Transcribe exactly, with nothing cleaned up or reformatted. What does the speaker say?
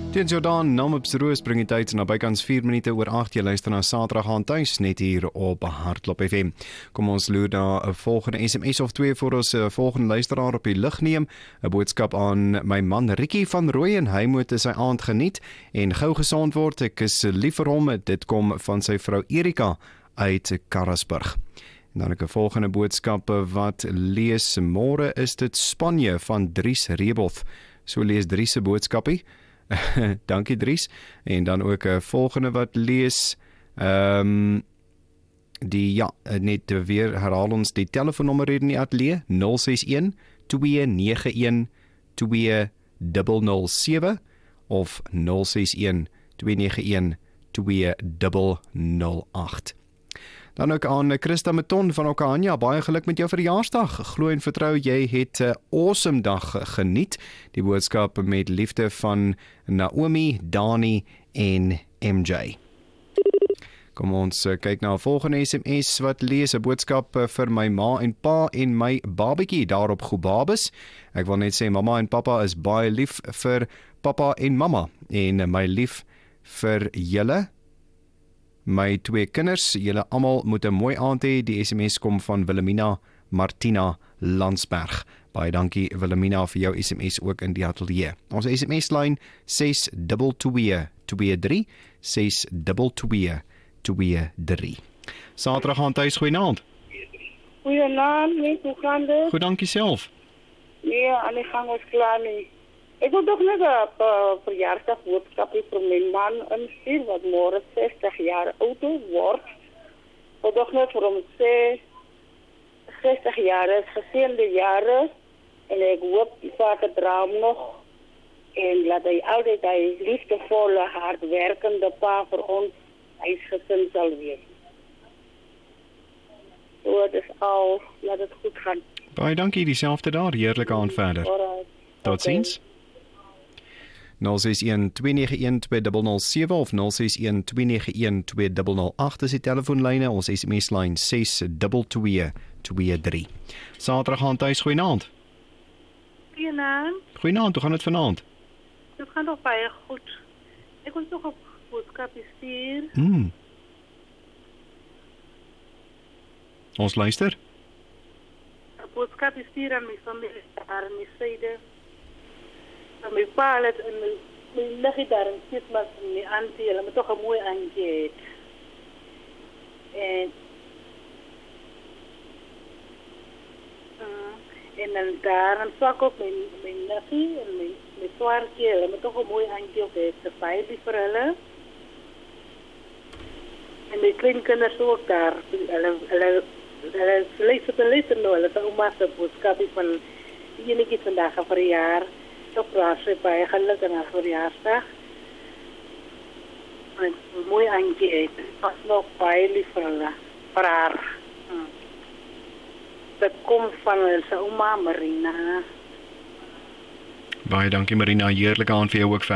Teens Jordaan, naam op Roos bring die tyd na bykans vier minute oor agt. Jy luister na Saterdag aan tuis net hier op Hartklop F M. Kom ons loer na 'n volgende S M S of twee voor ons 'n volgende luisteraar op die lug neem. 'n Boodskap aan my man Rikkie van Rooyen. Hy moet sy aand geniet en gou gesond word. Ek is lief vir hom. Dit kom van sy vrou Erika uit Karasburg. En dan 'n volgende boodskap wat lees: môre is dit Spanje van Dries Reboth. So lees Dries se boodskapie. Dankie Dries. En dan ook 'n volgende wat lees, ehm um, die ja, net weer herhaal ons die telefoonnommer hier in die ateljee nul ses een twee nege een twee nul nul sewe of nul ses een twee nege een twee nul nul agt. Dan ook aan Christa Meton van Okahanja, baie geluk met jou verjaarsdag. Glo en vertrou jy het 'n awesome dag geniet. Die boodskap met liefde van Naomi, Dani en M J. Kom ons kyk na 'n volgende S M S wat lees: 'n boodskap vir my ma en pa en my babatjie daar op Gobabis. Ek wil net sê mamma en pappa is baie lief vir pappa en mamma en my lief vir julle. My twee kinders, julle almal moet 'n mooi aand hê. Die S M S kom van Wilhelmina Martina Landsberg. Baie dankie Wilhelmina vir jou S M S ook in die ateljee. Ons S M S-lyn ses twee twee twee drie ses twee twee twee drie. Saterdag aan tuis, goeienaand. Goeienaand, nee, hoe gaan dit? Goed, dankie self. Nee, aan die gang is klaar nie. Ek wil toch net 'n uh, verjaarsdag boodskap vir my man instuur wat môre zestig jaar oud word. Ek wil toch net vir hom sê zestig jaar is geseënde jare en ek hoop die vader dra hom nog en laat hy altyd hy liefdevolle, hardwerkende pa vir ons huisgesin sal wees. So, dit is al, laat het goed gaan. Baie dankie, dieselfde daar, heerlike aand verder. Tot ziens. nul ses een twee nege een twee nul nul sewe of nul ses een twee nege een twee nul nul agt is die telefoonlyne, ons S M S-lyn ses twee twee twee drie. Saterdag aan tuis, goeienaand. Goeienaand. Goeienaand, hoe gaan dit vanaand? Dit gaan nog baie goed. Ek wil nog op boodskap stuur. Hmm. Ons luister. 'n Boodskap stuur aan my familie daar in die syde. En my pa het en my, my liggie daar in Sitmas en my auntie, hulle moet toch een mooi aantje het. En, uh, en dan daar en swak ook my, my liggie en my, my zwaartje, hulle moet toch een mooi aantje ook het. Ze baie vir hulle. En my kleinkinders ook daar. Hulle, hulle, hulle luister en luister nou, hulle is oma se boodskapie van die enetjie vandag vir 'n jaar. Toch praat ze bij geluk en haar verjaarsdag. En mooi aantje eten. Was nog bij lief voor haar. Hmm. Dat komt van zijn oma Marina. Baie dankie Marina, heerlike aand vir jou ook.